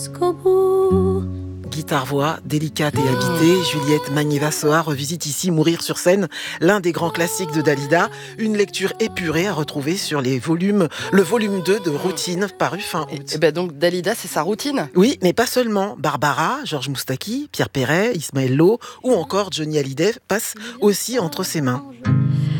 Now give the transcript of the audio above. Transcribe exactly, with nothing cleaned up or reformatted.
Guitare-voix, délicate et habitée, Juliette Magnier-Vassoa revisite ici Mourir sur scène, l'un des grands classiques de Dalida, une lecture épurée à retrouver sur les volumes, le volume deux de Routine, paru fin août. Et ben donc Dalida, c'est sa routine. Oui, mais pas seulement. Barbara, Georges Moustaki, Pierre Perret, Ismaël Lowe ou encore Johnny Hallyday passent aussi entre ses mains.